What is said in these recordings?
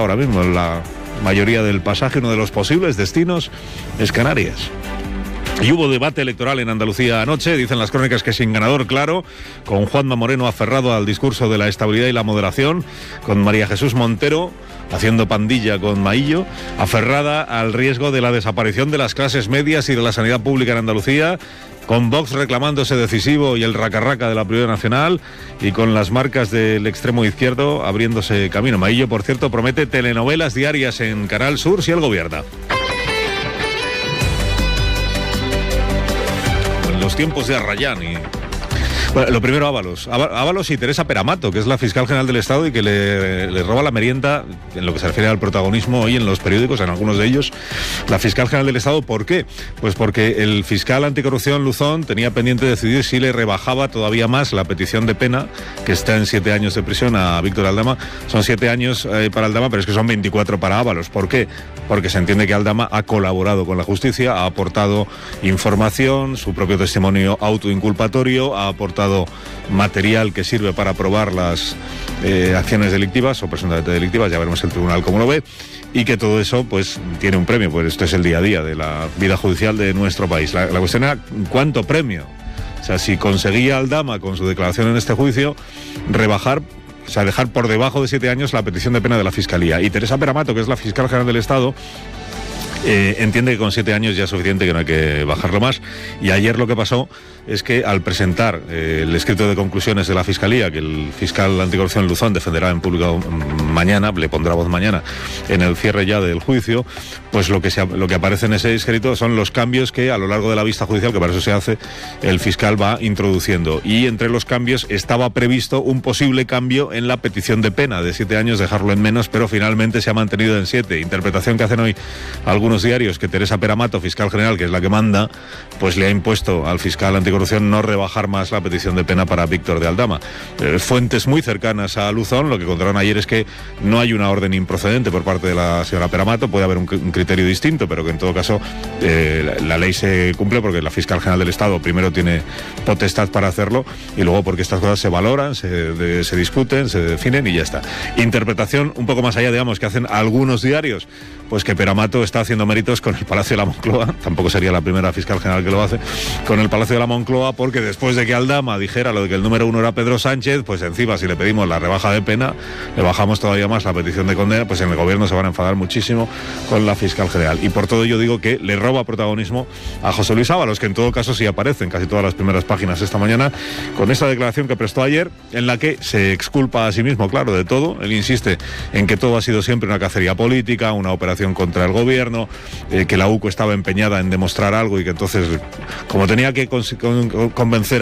ahora mismo la mayoría del pasaje, uno de los posibles destinos es Canarias. Y hubo debate electoral en Andalucía anoche, dicen las crónicas que sin ganador claro, con Juanma Moreno aferrado al discurso de la estabilidad y la moderación, con María Jesús Montero haciendo pandilla con Maillo, aferrada al riesgo de la desaparición de las clases medias y de la sanidad pública en Andalucía, con Vox reclamándose decisivo y el raca-raca de la prioridad nacional, y con las marcas del extremo izquierdo abriéndose camino. Maillo, por cierto, promete telenovelas diarias en Canal Sur si él gobierna. Los tiempos de Arrayán y... Bueno, lo primero, Ábalos y Teresa Peramato, que es la fiscal general del Estado y que le roba la merienda en lo que se refiere al protagonismo hoy en los periódicos, en algunos de ellos, la fiscal general del Estado. ¿Por qué? Pues porque el fiscal anticorrupción Luzón tenía pendiente decidir si le rebajaba todavía más la petición de pena, que está en 7 años de prisión, a Víctor Aldama. Son 7 años para Aldama, pero es que son 24 para Ábalos. ¿Por qué? Porque se entiende que Aldama ha colaborado con la justicia, ha aportado información, su propio testimonio autoinculpatorio, ha aportado material que sirve para probar las acciones delictivas o presuntamente delictivas, ya veremos el tribunal cómo lo ve, y que todo eso pues tiene un premio, pues esto es el día a día de la vida judicial de nuestro país. La cuestión era ¿cuánto premio? O sea, si conseguía Aldama con su declaración en este juicio rebajar, o sea, dejar por debajo de 7 años la petición de pena de la Fiscalía. Y Teresa Peramato, que es la fiscal general del Estado, entiende que con 7 años ya es suficiente, que no hay que bajarlo más. Y ayer lo que pasó es que al presentar el escrito de conclusiones de la Fiscalía, que el fiscal anticorrupción Luzón defenderá en público mañana, le pondrá voz mañana en el cierre ya del juicio, pues lo que aparece en ese escrito son los cambios que a lo largo de la vista judicial, que para eso se hace, el fiscal va introduciendo. Y entre los cambios estaba previsto un posible cambio en la petición de pena de 7 años, dejarlo en menos, pero finalmente se ha mantenido en 7. Interpretación que hacen hoy algunos diarios, que Teresa Peramato, fiscal general, que es la que manda, pues le ha impuesto al fiscal anticorrupción no rebajar más la petición de pena para Víctor de Aldama. Fuentes muy cercanas a Luzón lo que contaron ayer es que no hay una orden improcedente por parte de la señora Peramato, puede haber un criterio distinto, pero que en todo caso la ley se cumple porque la fiscal general del Estado primero tiene potestad para hacerlo y luego porque estas cosas se valoran, se discuten, se definen y ya está. Interpretación un poco más allá, digamos, que hacen algunos diarios, pues que Peramato está haciendo méritos con el Palacio de la Moncloa, tampoco sería la primera fiscal general que lo hace, con el Palacio de la Moncloa, porque después de que Aldama dijera lo de que el número 1 era Pedro Sánchez, pues encima si le pedimos la rebaja de pena, le bajamos todavía más la petición de condena, pues en el gobierno se van a enfadar muchísimo con la fiscal general. Y por todo yo digo que le roba protagonismo a José Luis Ábalos, que en todo caso sí aparece en casi todas las primeras páginas esta mañana, con esta declaración que prestó ayer, en la que se exculpa a sí mismo, claro, de todo. Él insiste en que todo ha sido siempre una cacería política, una operación contra el gobierno, que la UCO estaba empeñada en demostrar algo y que entonces, como tenía que convencer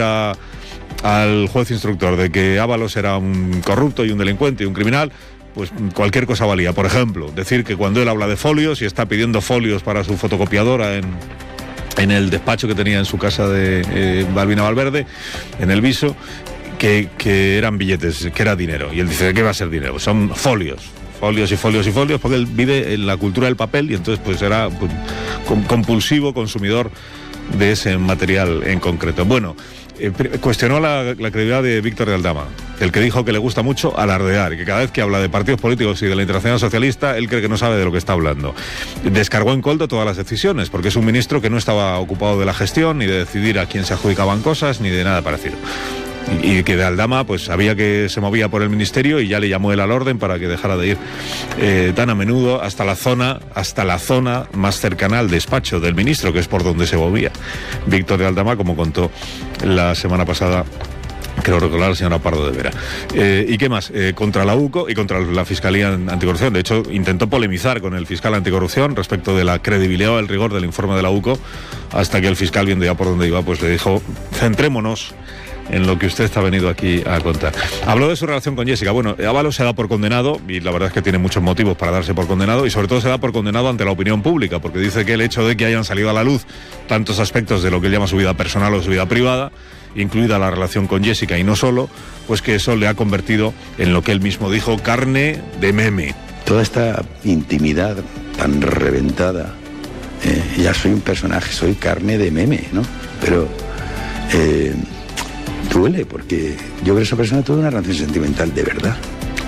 al juez instructor de que Ábalos era un corrupto y un delincuente y un criminal, pues cualquier cosa valía. Por ejemplo, decir que cuando él habla de folios y está pidiendo folios para su fotocopiadora en el despacho que tenía en su casa de Balbina Valverde, en el Viso, que eran billetes, que era dinero. Y él dice, ¿qué va a ser dinero? Son folios. Folios y folios y folios, porque él vive en la cultura del papel y entonces pues era compulsivo consumidor de ese material en concreto. Bueno, cuestionó la credibilidad de Víctor de Aldama, el que dijo que le gusta mucho alardear y que cada vez que habla de partidos políticos y de la Internacional Socialista, él cree que no sabe de lo que está hablando. Descargó en coldo todas las decisiones, porque es un ministro que no estaba ocupado de la gestión, ni de decidir a quién se adjudicaban cosas, ni de nada parecido. Y que de Aldama pues sabía que se movía por el ministerio y ya le llamó él al orden para que dejara de ir tan a menudo hasta la zona más cercana al despacho del ministro, que es por donde se movía Víctor de Aldama, como contó la semana pasada, creo recordar, la señora Pardo de Vera. ¿Y qué más? Contra la UCO y contra la Fiscalía Anticorrupción. De hecho, intentó polemizar con el fiscal anticorrupción respecto de la credibilidad o el rigor del informe de la UCO, hasta que el fiscal, viendo ya por dónde iba, pues le dijo, centrémonos en lo que usted está venido aquí a contar. Habló de su relación con Jessica. Bueno, Ábalos se da por condenado, y la verdad es que tiene muchos motivos para darse por condenado, y sobre todo se da por condenado ante la opinión pública, porque dice que el hecho de que hayan salido a la luz tantos aspectos de lo que él llama su vida personal o su vida privada, incluida la relación con Jessica y no solo, pues que eso le ha convertido en lo que él mismo dijo, carne de meme. Toda esta intimidad tan reventada, ya soy un personaje, soy carne de meme, ¿no? Pero duele, porque yo creo que esa persona tuvo una relación sentimental de verdad.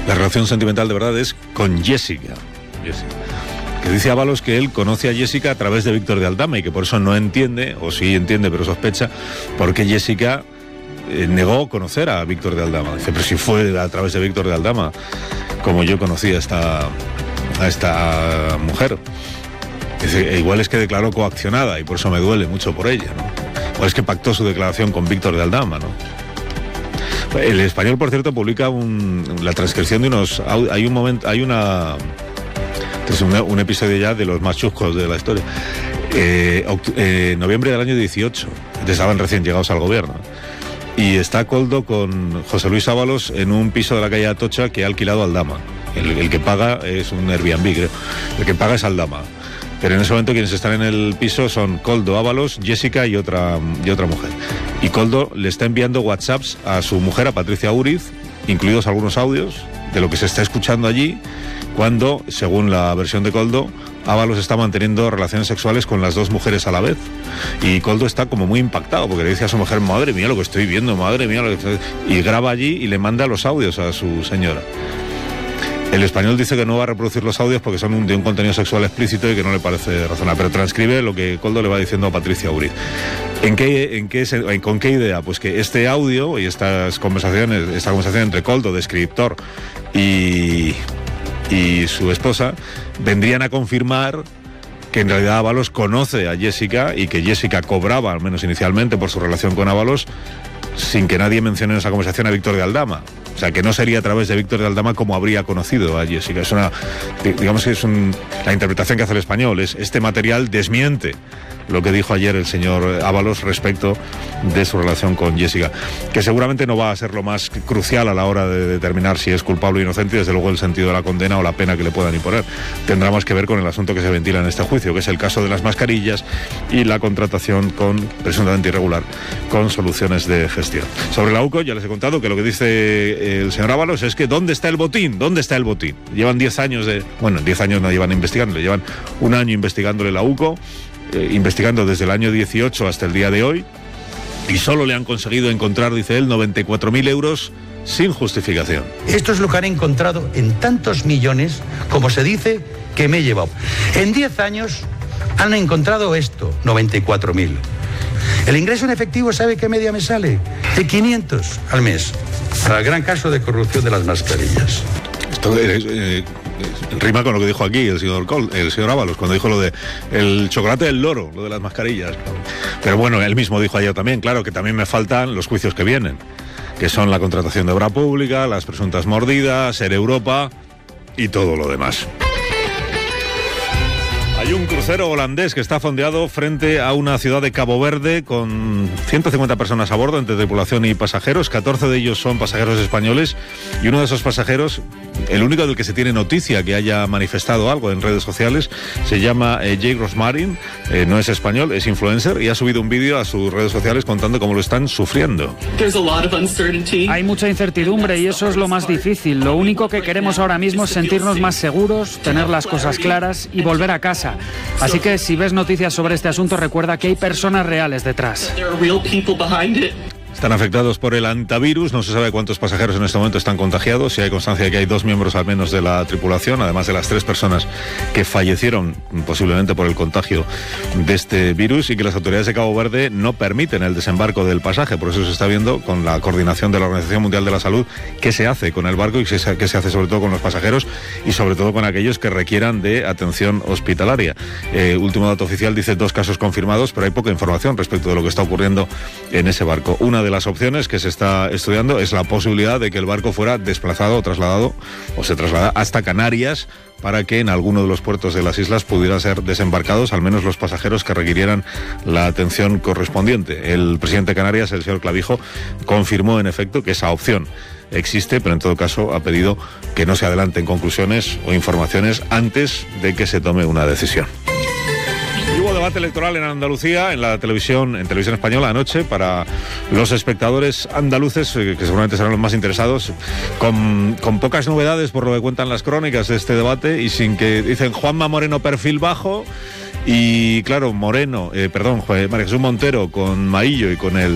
La relación sentimental de verdad es con Jessica. Que dice Ábalos que él conoce a Jessica a través de Víctor de Aldama y que por eso no entiende, o sí entiende pero sospecha, por qué Jessica negó conocer a Víctor de Aldama. Dice, pero si fue a través de Víctor de Aldama como yo conocí a esta mujer. Dice, igual es que declaró coaccionada y por eso me duele mucho por ella, ¿no? O es que pactó su declaración con Víctor de Aldama, ¿no? El Español, por cierto, publica la transcripción de unos... Hay un episodio ya de los más chuscos de la historia. Noviembre del año 18. Estaban recién llegados al gobierno. Y está Koldo con José Luis Ábalos en un piso de la calle Atocha que ha alquilado Aldama. El que paga es un Airbnb, creo. El que paga es Aldama. Pero en ese momento quienes están en el piso son Koldo, Ábalos, Jessica y otra mujer. Y Koldo le está enviando WhatsApps a su mujer, a Patricia Úriz, incluidos algunos audios de lo que se está escuchando allí, cuando, según la versión de Koldo, Ábalos está manteniendo relaciones sexuales con las dos mujeres a la vez. Y Koldo está como muy impactado, porque le dice a su mujer, madre mía lo que estoy viendo, madre mía lo que estoy... Y graba allí y le manda los audios a su señora. El Español dice que no va a reproducir los audios porque son de un contenido sexual explícito y que no le parece razonable, pero transcribe lo que Koldo le va diciendo a Patricia Úriz. ¿Con qué idea? Pues que este audio y esta conversación entre Koldo, de escritor, y su esposa, vendrían a confirmar que en realidad Ábalos conoce a Jessica y que Jessica cobraba, al menos inicialmente, por su relación con Ábalos, sin que nadie mencione en esa conversación a Víctor de Aldama. O sea, que no sería a través de Víctor de Aldama como habría conocido a Jessica. Es la interpretación que hace el Español. Este material desmiente lo que dijo ayer el señor Ábalos respecto de su relación con Jessica, que seguramente no va a ser lo más crucial a la hora de determinar si es culpable o inocente, y desde luego el sentido de la condena o la pena que le puedan imponer tendrá más que ver con el asunto que se ventila en este juicio, que es el caso de las mascarillas y la contratación presuntamente irregular con soluciones de gestión. Sobre la UCO ya les he contado que lo que dice el señor Ábalos es que ¿dónde está el botín? ¿Dónde está el botín? Llevan 10 años 10 años no llevan investigándole, llevan un año investigándole la UCO, investigando desde el año 18 hasta el día de hoy, y solo le han conseguido encontrar, dice él, 94.000 euros sin justificación. Esto es lo que han encontrado en tantos millones como se dice que me he llevado. En 10 años han encontrado esto, 94.000. El ingreso en efectivo, ¿sabe qué media me sale? De 500 al mes. Para el gran caso de corrupción de las mascarillas. Esto rima con lo que dijo aquí el señor Ábalos, cuando dijo lo de el chocolate del loro, lo de las mascarillas. Pero bueno, él mismo dijo ayer también, claro, que también me faltan los juicios que vienen, que son la contratación de obra pública, las presuntas mordidas, Ser Europa y todo lo demás. Hay un crucero holandés que está fondeado frente a una ciudad de Cabo Verde con 150 personas a bordo, entre tripulación y pasajeros. 14 de ellos son pasajeros españoles y uno de esos pasajeros, el único del que se tiene noticia que haya manifestado algo en redes sociales, se llama Jake Rosmarin, no es español, es influencer y ha subido un vídeo a sus redes sociales contando cómo lo están sufriendo. Hay mucha incertidumbre y eso es lo más difícil. Lo único que queremos ahora mismo es sentirnos más seguros, tener las cosas claras y volver a casa. Así que si ves noticias sobre este asunto, recuerda que hay personas reales detrás. Están afectados por el antivirus, no se sabe cuántos pasajeros en este momento están contagiados, si hay constancia de que hay 2 miembros al menos de la tripulación, además de las 3 personas que fallecieron posiblemente por el contagio de este virus, y que las autoridades de Cabo Verde no permiten el desembarco del pasaje. Por eso se está viendo con la coordinación de la Organización Mundial de la Salud qué se hace con el barco y qué se hace sobre todo con los pasajeros y sobre todo con aquellos que requieran de atención hospitalaria. Último dato oficial dice 2 casos confirmados, pero hay poca información respecto de lo que está ocurriendo en ese barco. Una de las opciones que se está estudiando es la posibilidad de que el barco fuera desplazado o trasladado o se traslada hasta Canarias para que en alguno de los puertos de las islas pudieran ser desembarcados al menos los pasajeros que requirieran la atención correspondiente. El presidente de Canarias, el señor Clavijo, confirmó en efecto que esa opción existe, pero en todo caso ha pedido que no se adelanten conclusiones o informaciones antes de que se tome una decisión. Hubo debate electoral en Andalucía, en televisión española anoche, para los espectadores andaluces, que seguramente serán los más interesados, con pocas novedades por lo que cuentan las crónicas de este debate, y sin que dicen Juanma Moreno perfil bajo, y claro, María Jesús Montero con Maillo y con el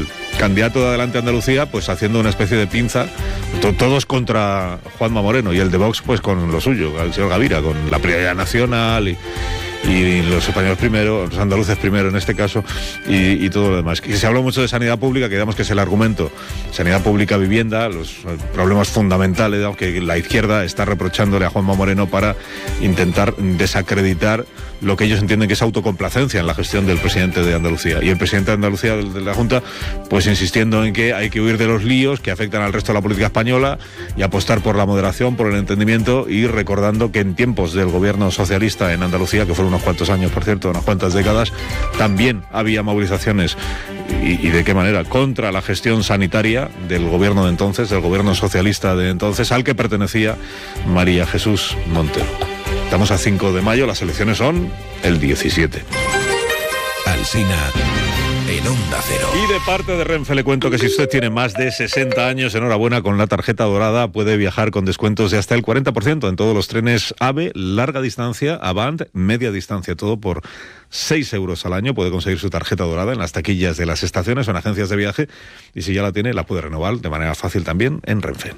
candidato de Adelante Andalucía, pues haciendo una especie de pinza, todos contra Juanma Moreno, y el de Vox pues con lo suyo, el señor Gavira, con la prioridad nacional y los españoles primero, los andaluces primero en este caso, y todo lo demás. Y se habló mucho de sanidad pública, que digamos que es el argumento, sanidad pública, vivienda, los problemas fundamentales, digamos, que la izquierda está reprochándole a Juanma Moreno para intentar desacreditar lo que ellos entienden que es autocomplacencia en la gestión del presidente de Andalucía. Y el presidente de Andalucía, de la Junta, pues insistiendo en que hay que huir de los líos que afectan al resto de la política española y apostar por la moderación, por el entendimiento, y recordando que en tiempos del gobierno socialista en Andalucía, que fueron unos cuantos años, por cierto, unas cuantas décadas, también había movilizaciones, y de qué manera, contra la gestión sanitaria del gobierno de entonces, del gobierno socialista de entonces, al que pertenecía María Jesús Montero. Estamos a 5 de mayo, las elecciones son el 17. Alsina en Onda Cero. Y de parte de Renfe le cuento que si usted tiene más de 60 años, enhorabuena, con la tarjeta dorada puede viajar con descuentos de hasta el 40% en todos los trenes AVE, larga distancia, Avant, media distancia, todo por 6 euros al año. Puede conseguir su tarjeta dorada en las taquillas de las estaciones o en agencias de viaje, y si ya la tiene, la puede renovar de manera fácil también en Renfe.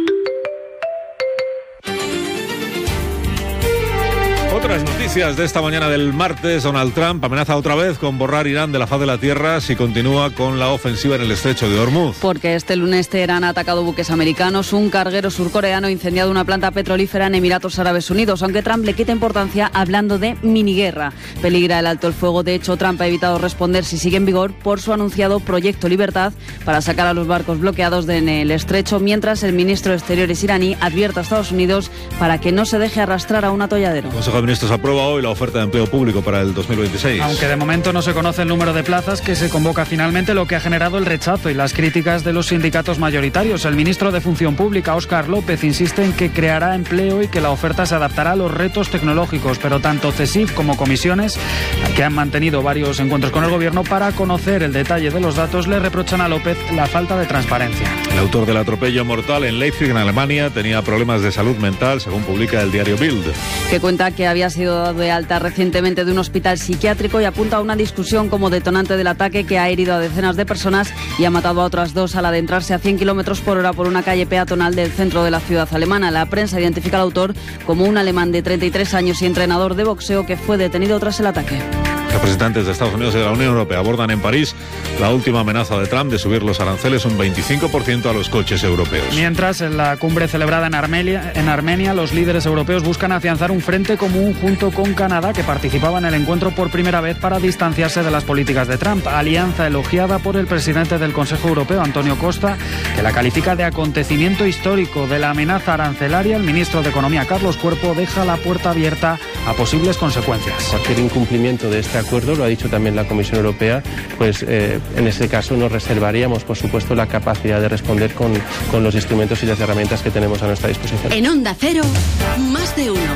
Otras noticias de esta mañana del martes: Donald Trump amenaza otra vez con borrar Irán de la faz de la tierra si continúa con la ofensiva en el estrecho de Hormuz. Porque este lunes Teherán ha atacado buques americanos, un carguero surcoreano ha incendiado una planta petrolífera en Emiratos Árabes Unidos, aunque Trump le quita importancia hablando de miniguerra. Peligra el alto el fuego. De hecho, Trump ha evitado responder si sigue en vigor por su anunciado Proyecto Libertad para sacar a los barcos bloqueados en el estrecho, mientras el ministro de Exteriores iraní advierte a Estados Unidos para que no se deje arrastrar a un atolladero. El Consejo de Ministros aprueba hoy la oferta de empleo público para el 2026. Aunque de momento no se conoce el número de plazas que se convoca finalmente, lo que ha generado el rechazo y las críticas de los sindicatos mayoritarios. El ministro de Función Pública, Óscar López, insiste en que creará empleo y que la oferta se adaptará a los retos tecnológicos, pero tanto CESIF como comisiones, que han mantenido varios encuentros con el gobierno para conocer el detalle de los datos, le reprochan a López la falta de transparencia. El autor del atropello mortal en Leipzig, en Alemania, tenía problemas de salud mental, según publica el diario Bild. Que cuenta que había sido dado de alta recientemente de un hospital psiquiátrico y apunta a una discusión como detonante del ataque que ha herido a decenas de personas y ha matado a otras 2 al adentrarse a 100 kilómetros por hora por una calle peatonal del centro de la ciudad alemana. La prensa identifica al autor como un alemán de 33 años y entrenador de boxeo que fue detenido tras el ataque. Representantes de Estados Unidos y de la Unión Europea abordan en París la última amenaza de Trump de subir los aranceles un 25% a los coches europeos. Mientras, en la cumbre celebrada en Armenia, los líderes europeos buscan afianzar un frente común junto con Canadá, que participaba en el encuentro por primera vez, para distanciarse de las políticas de Trump. Alianza elogiada por el presidente del Consejo Europeo, Antonio Costa, que la califica de acontecimiento histórico. De la amenaza arancelaria, el ministro de Economía, Carlos Cuerpo, deja la puerta abierta a posibles consecuencias. Cualquier incumplimiento de este acuerdo, lo ha dicho también la Comisión Europea, pues en ese caso nos reservaríamos, por supuesto, la capacidad de responder con los instrumentos y las herramientas que tenemos a nuestra disposición. En Onda Cero, más de uno.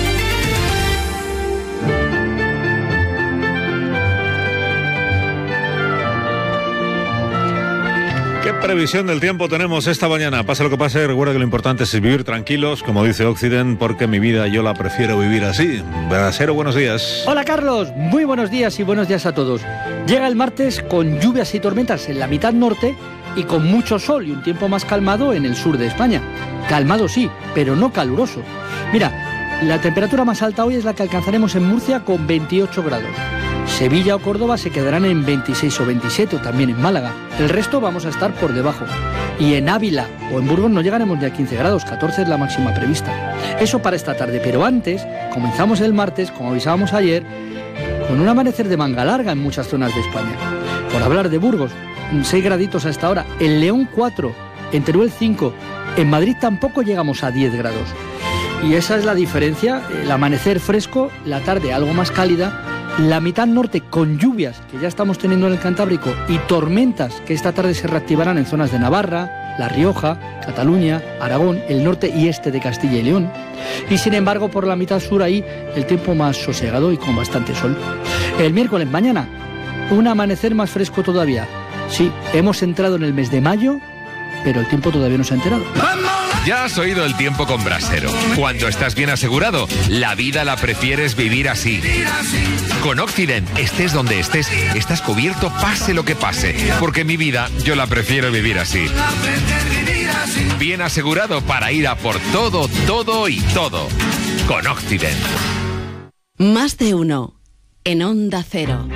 ¿Qué previsión del tiempo tenemos esta mañana? Pase lo que pase, recuerda que lo importante es vivir tranquilos, como dice Occident, porque mi vida yo la prefiero vivir así. Brasero, buenos días. Hola Carlos, muy buenos días y buenos días a todos. Llega el martes con lluvias y tormentas en la mitad norte y con mucho sol y un tiempo más calmado en el sur de España. Calmado sí, pero no caluroso. Mira, la temperatura más alta hoy es la que alcanzaremos en Murcia con 28 grados. Sevilla o Córdoba se quedarán en 26 o 27, o también en Málaga. El resto vamos a estar por debajo. Y en Ávila o en Burgos no llegaremos ni a 15 grados, 14 es la máxima prevista. Eso para esta tarde, pero antes comenzamos el martes, como avisábamos ayer, con un amanecer de manga larga en muchas zonas de España. Por hablar de Burgos, 6 graditos a esta hora, en León 4, en Teruel 5, en Madrid tampoco llegamos a 10 grados. Y esa es la diferencia, el amanecer fresco, la tarde algo más cálida. La mitad norte con lluvias que ya estamos teniendo en el Cantábrico y tormentas que esta tarde se reactivarán en zonas de Navarra, La Rioja, Cataluña, Aragón, el norte y este de Castilla y León. Y sin embargo por la mitad sur ahí el tiempo más sosegado y con bastante sol. El miércoles mañana un amanecer más fresco todavía. Sí, hemos entrado en el mes de mayo, pero el tiempo todavía no se ha enterado. Ya has oído el tiempo con Brasero. Cuando estás bien asegurado, la vida la prefieres vivir así. Con Occident, estés donde estés, estás cubierto pase lo que pase. Porque mi vida, yo la prefiero vivir así. Bien asegurado para ir a por todo, todo y todo. Con Occident. Más de uno. En Onda Cero.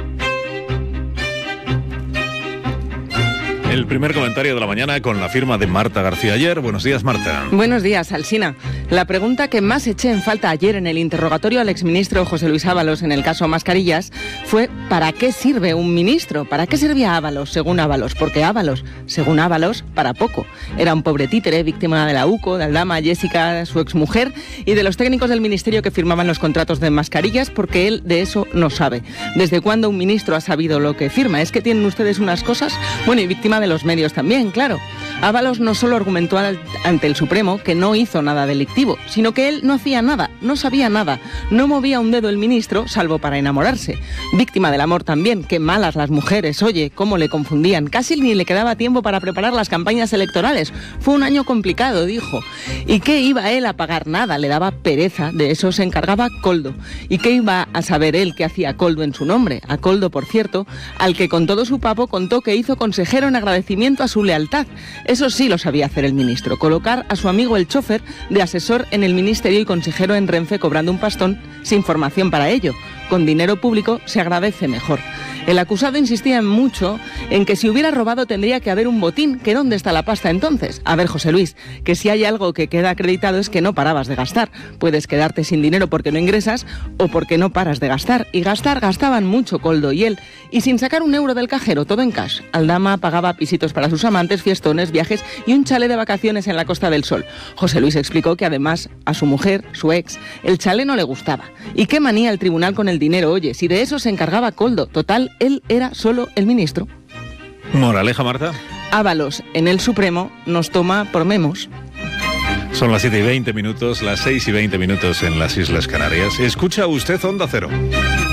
El primer comentario de la mañana con la firma de Marta García Ayer. Buenos días, Marta. Buenos días, Alsina. La pregunta que más eché en falta ayer en el interrogatorio al exministro José Luis Ábalos en el caso Mascarillas fue ¿para qué sirve un ministro? ¿Para qué servía Ábalos, según Ábalos? Porque Ábalos, según Ábalos, para poco. Era un pobre títere, víctima de la UCO, de Aldama, Jessica, su exmujer, y de los técnicos del ministerio que firmaban los contratos de mascarillas, porque él de eso no sabe. ¿Desde cuándo un ministro ha sabido lo que firma? ¿Es que tienen ustedes unas cosas? Bueno, y víctima de los medios también, claro. Ábalos no solo argumentó ante el Supremo que no hizo nada delictivo, sino que él no hacía nada, no sabía nada, no movía un dedo el ministro, salvo para enamorarse. Víctima del amor también, qué malas las mujeres, oye, cómo le confundían. Casi ni le quedaba tiempo para preparar las campañas electorales. Fue un año complicado, dijo. ¿Y qué iba él a pagar? Nada, le daba pereza, de eso se encargaba Koldo. ¿Y qué iba a saber él que hacía Koldo en su nombre? A Koldo, por cierto, al que con todo su papo contó que hizo consejero en agradecimiento a su lealtad. Eso sí lo sabía hacer el ministro, colocar a su amigo el chofer de asesor en el ministerio y consejero en Renfe cobrando un pastón sin formación para ello. Con dinero público se agradece mejor. El acusado insistía mucho en que si hubiera robado tendría que haber un botín, que ¿dónde está la pasta entonces? A ver, José Luis, que si hay algo que queda acreditado es que no parabas de gastar. Puedes quedarte sin dinero porque no ingresas o porque no paras de gastar. Y gastaban mucho Koldo y él. Y sin sacar un euro del cajero, todo en cash. Aldama pagaba pisitos para sus amantes, fiestones, viajes y un chalet de vacaciones en la Costa del Sol. José Luis explicó que además a su mujer, su ex, el chalet no le gustaba. ¿Y qué manía el tribunal con el dinero? Oye, si de eso se encargaba Koldo, total, él era solo el ministro. Moraleja, Marta. Ábalos en el Supremo nos toma por memos. Son las 7:20, las 6:20 en las Islas Canarias. Escucha usted Onda Cero.